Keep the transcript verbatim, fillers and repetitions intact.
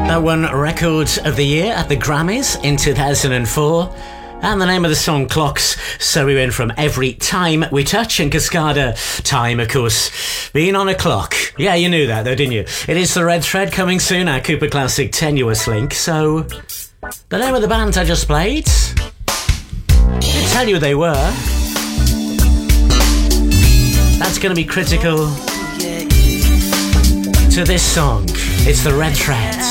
That won Record of the Year at the Grammys in two thousand four. And the name of the song, Clocks. So we went from Every Time We Touch and Cascada. Time, of course, being on a clock. Yeah, you knew that though, didn't you? It is The Red Thread coming soon, our Cooper Classic Tenuous Link. So, the name of the band I just played, I didn't tell you who they were. That's going to be critical to this song. It's The Red Thread.